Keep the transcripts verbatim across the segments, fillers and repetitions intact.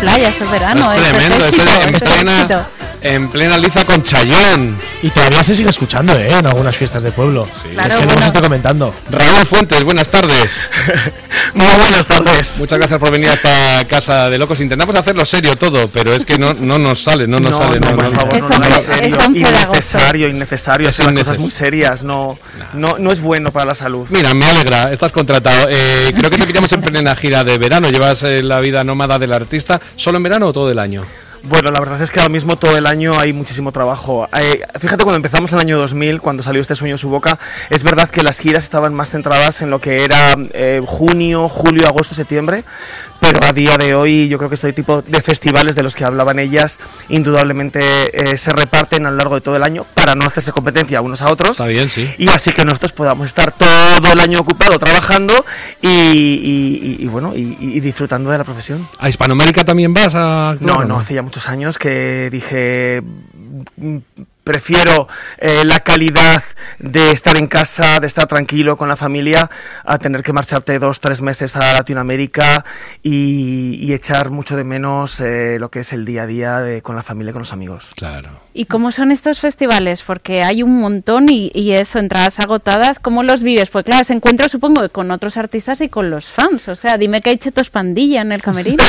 playa, eso es verano. Es tremendo, es éxito, en, es plena, éxito. en plena liza con Chayanne. Y todavía se sigue escuchando, ¿eh? En algunas fiestas de pueblo. Sí. Claro, es que bueno. no se está comentando. Raúl Fuentes, buenas tardes. Muy buenas tardes. Muchas gracias por venir a esta casa de locos. Intentamos hacerlo serio todo, pero es que no, no nos sale, no nos no, sale. No, No, por no, favor, Es no, no, once- no, es serio. once de agosto. Innecesario, innecesario. Es Hacer las innecesario. cosas muy serias. No, no, no es bueno para la salud. Mira, me alegra, estás contratado. Eh, creo que te pillamos en plena gira de verano. Llevas eh, la vida nómada del artista. ¿Solo en verano o todo el año? Bueno, la verdad es que ahora mismo todo el año hay muchísimo trabajo. Eh, fíjate, cuando empezamos en el año dos mil, cuando salió Este sueño en su boca, es verdad que las giras estaban más centradas en lo que era eh, junio, julio, agosto, septiembre, pero a día de hoy yo creo que este tipo de festivales de los que hablaban ellas indudablemente eh, se reparten a lo largo de todo el año para no hacerse competencia unos a otros. Está bien, sí. Y así que nosotros podamos estar todo el año ocupado trabajando y, y, y, y bueno, y, y disfrutando de la profesión. ¿A Hispanoamérica también vas a...? No, no, hace ya muchos años que dije, mm, prefiero eh, la calidad de estar en casa, de estar tranquilo con la familia, a tener que marcharte dos, tres meses a Latinoamérica y, y echar mucho de menos eh, lo que es el día a día de, con la familia y con los amigos. Claro. ¿Y cómo son estos festivales? Porque hay un montón y, y eso, entradas agotadas. ¿Cómo los vives? Pues claro, se encuentra supongo que con otros artistas y con los fans. O sea, dime que hay chetos pandilla en el camerino.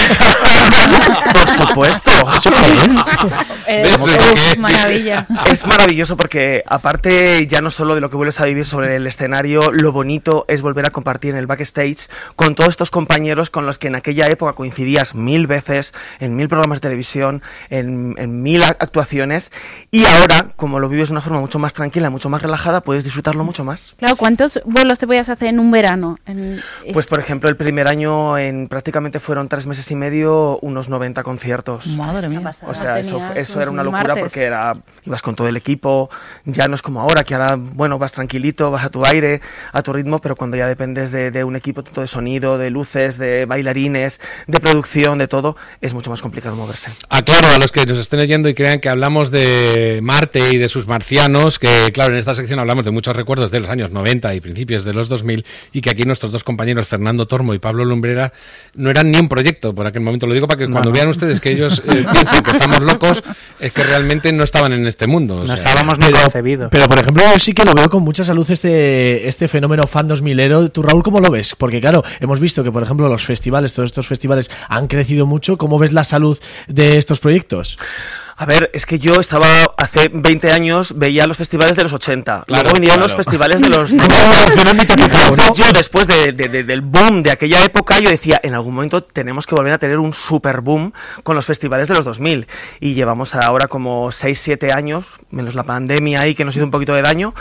Por supuesto. ¿Eso qué es? Eh, ¿Ves? uf, Es que- maravilla. Es maravilloso porque aparte ya no solo de lo que vuelves a vivir sobre el escenario, lo bonito es volver a compartir en el backstage con todos estos compañeros con los que en aquella época coincidías mil veces, en mil programas de televisión, en, en mil actuaciones, y ahora, como lo vives de una forma mucho más tranquila, mucho más relajada, puedes disfrutarlo mucho más. Claro, ¿cuántos vuelos te podías hacer en un verano? En, Pues por ejemplo, el primer año en prácticamente fueron tres meses y medio, unos noventa conciertos. Madre mía. O sea, eso, Tenías eso era un una locura martes. porque era, ibas con todo el equipo, ya no es como ahora, que ahora, bueno, vas tranquilito, vas a tu aire, a tu ritmo, pero cuando ya dependes de, de un equipo tanto de sonido, de luces, de bailarines, de producción, de todo, es mucho más complicado moverse. Aclaro a los que nos estén oyendo y crean que hablamos de Marte y de sus marcianos, que claro, en esta sección hablamos de muchos recuerdos de los años noventa y principios de los dos mil, y que aquí nuestros dos compañeros, Fernando Tormo y Pablo Lumbrera, no eran ni un proyecto por aquel momento. Lo digo para que No, cuando no. vean ustedes que ellos eh, piensan que estamos locos, es que realmente no estaban en este mundo. o No sea, estábamos ni Pero, concebidos. pero, por ejemplo, yo sí que lo veo con mucha salud este, este fenómeno fan dos milero. ¿Tú, Raúl, cómo lo ves? Porque, claro, hemos visto que, por ejemplo, los festivales, todos estos festivales han crecido mucho. ¿Cómo ves la salud de estos proyectos? A ver, es que yo estaba hace veinte años, veía los festivales de los ochenta, Claro, luego venían claro. los festivales de los noventa. Entonces yo, después de, de- de- del boom de aquella época, yo decía, en algún momento tenemos que volver a tener un super boom con los festivales de los dos mil. Y llevamos ahora como seis siete años, menos la pandemia ahí que nos hizo un poquito de daño,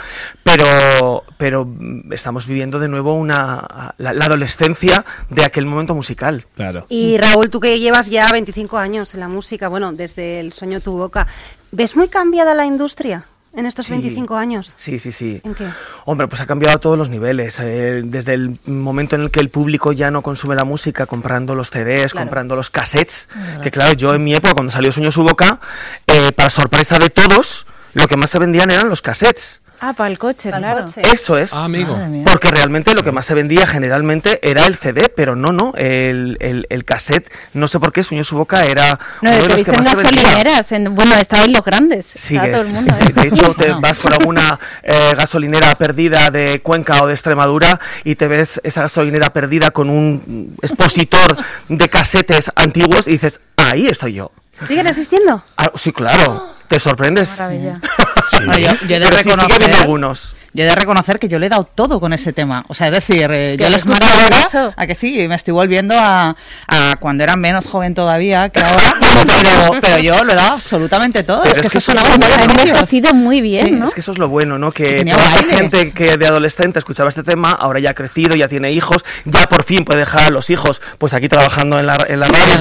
pero, pero mm, estamos viviendo de nuevo una la, la adolescencia de aquel momento musical. Claro. Y Raúl, tú que llevas ya veinticinco años en la música, bueno, desde El sueño tu boca, ¿ves muy cambiada la industria en estos Sí. veinticinco años? Sí, sí, sí. ¿En qué? Hombre, pues ha cambiado a todos los niveles. eh, desde el momento en el que el público ya no consume la música comprando los C Ds, Claro. comprando los cassettes, que claro, yo en mi época, cuando salió Sueño su boca, eh, para sorpresa de todos, lo que más se vendían eran los cassettes. Ah, para el coche, Para el claro. coche. Eso es. Ah, amigo. Madre mía. Porque realmente lo que más se vendía generalmente era el C D, pero no, no, el, el, el cassette, no sé por qué, Sueño su boca era No, uno de te los viste que en más se vendía. gasolineras. En, bueno, estaba en los grandes. Estaba Sigues. todo el mundo, ¿eh? De hecho, te Bueno. vas por alguna eh, gasolinera perdida de Cuenca o de Extremadura y te ves esa gasolinera perdida con un expositor de casetes antiguos y dices, ahí estoy yo. ¿Siguen existiendo? Ah, sí, claro, te sorprendes. Maravilla. Bueno, yo, yo he de Pero sí, sigue habiendo reconocer, algunos. yo he de reconocer que yo le he dado todo con ese tema. O sea, es decir, eh, Es que yo lo es escucho maravilloso. ahora, a que sí, me estoy volviendo a, a cuando era menos joven todavía que ahora, pero, pero yo lo he dado absolutamente todo. Pero es, es que que eso eso sonaba es muy bueno. Ha bonito. envejecido muy bien, Sí, ¿no? Es que eso es lo bueno, ¿no? Que Tenía toda esa baile. gente que de adolescente escuchaba este tema, ahora ya ha crecido, ya tiene hijos, ya por fin puede dejar a los hijos, pues aquí trabajando en la, en la radio.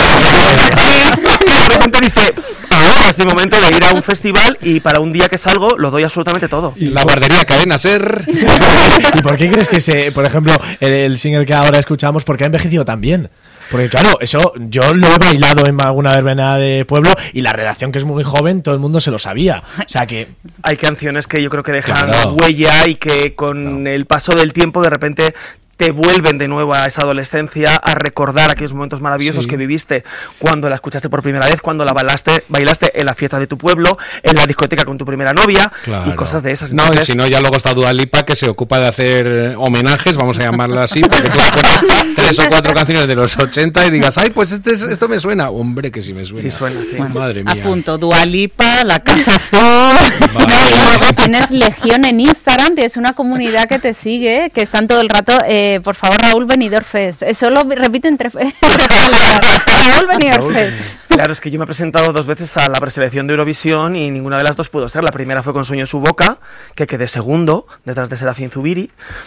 Y de repente dice, ahora es mi momento de ir a un festival y para un día que salgo lo doy absolutamente todo. Y la guardería Cadena Ser. ¿Y por qué crees que, se, por ejemplo, el, el single que ahora escuchamos, por qué ha envejecido tan bien? Porque claro, eso yo lo he bailado en alguna verbena de pueblo y la redacción, que es muy joven, todo el mundo se lo sabía. O sea que... Hay canciones que yo creo que dejan Claro. huella y que con el paso del tiempo de repente te vuelven de nuevo a esa adolescencia, a recordar aquellos momentos maravillosos Sí. que viviste cuando la escuchaste por primera vez, cuando la bailaste, bailaste en la fiesta de tu pueblo, en la discoteca con tu primera novia Claro. y cosas de esas. No, y Entonces, si no, ya luego está Dua Lipa, que se ocupa de hacer eh, homenajes, vamos a llamarla así, porque tú pones tres o cuatro canciones de los ochenta y digas, ay, pues este, es- esto me suena. Hombre, que sí me suena. Sí suena, sí. Bueno, Madre mía. Apunto, Dua Lipa, La Casa Azul. Vale. No, y luego tienes Legión en Instagram, tienes una comunidad que te sigue, que están todo el rato, eh, por favor, Raúl Benidorm Fest. Eso lo repiten tres tres palabras. Raúl Benidorm Fest. Claro, es que yo me he presentado dos veces a la preselección de Eurovisión y ninguna de las dos pudo ser. La primera fue con Sueño en su boca, que quedé segundo, detrás de Serafín Zubiri.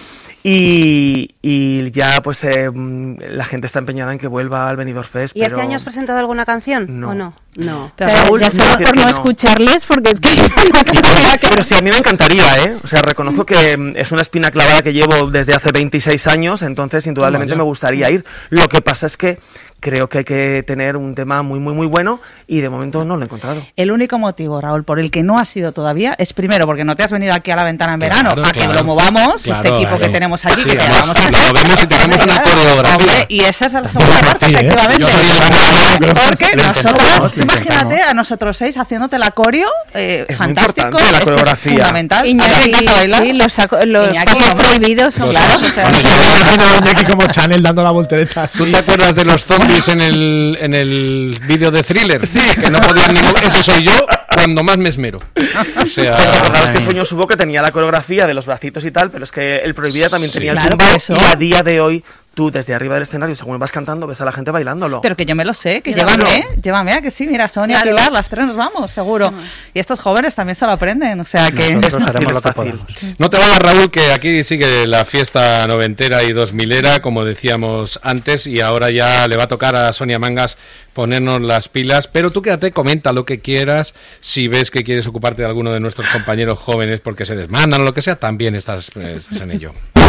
Y, y ya pues eh, mm, la gente está empeñada en que vuelva al Benidorm Fest. ¿Y este pero- año has presentado alguna canción? No. ¿O no? No. Pero Pero Raúl, ya no solo decir por que no, no. escucharles, porque es que... Pero sí, a mí me encantaría, ¿eh? O sea, reconozco que mm, es una espina clavada que llevo desde hace veintiséis años, entonces indudablemente Vaya. me gustaría ir. Lo que pasa es que creo que hay que tener un tema muy, muy, muy bueno y de momento no lo he encontrado. El único motivo, Raúl, por el que no has ido todavía es primero porque no te has venido aquí a la ventana en verano, Claro, a que claro. lo movamos, Claro, este equipo claro. que tenemos allí, Sí, que te además, vamos a lo movemos y tenemos una coreografía. Hombre, y esa es la segunda parte, Sí, ¿eh? efectivamente. Yo soy el- Porque Lo nosotros, intentamos, tú lo imagínate intentamos. a nosotros seis haciéndote la coreo, eh, Es muy fantástico, importante la es que coreografía. es fundamental. ¿A ti te Iñaki, encanta bailar? sí, los, saco- los Iñaki, pasos hombre. prohibidos son Los claros, pasos- o sea, Bueno, Sí, yo- me imagino a Iñaki como Chanel dando la voltereta. así. ¿Tú te acuerdas de los zombies en el, en el vídeo de Thriller? Sí. Que no podían ni... Ese soy yo cuando más me esmero. O sea... Pues acordaos que Sueño en su boca tenía la coreografía de los bracitos y tal, pero es que el Prohibida también Sí. tenía el Claro, tumbao, por eso. y a día de hoy tú desde arriba del escenario, según vas cantando, ves a la gente bailándolo. Pero que yo me lo sé, que Claro. llévame, llévame a que sí, mira, Sonia, Claro. Pilar, las tres nos vamos, seguro. Y estos jóvenes también se lo aprenden, o sea que... Es Nosotros fácil, haremos es lo que fácil. podamos. No te vayas, Raúl, que aquí sigue la fiesta noventera y dos milera, como decíamos antes, y ahora ya le va a tocar a Sonia Mangas ponernos las pilas, pero tú quédate, comenta lo que quieras, si ves que quieres ocuparte de alguno de nuestros compañeros jóvenes porque se desmandan o lo que sea, también estás, eh, estás en ello.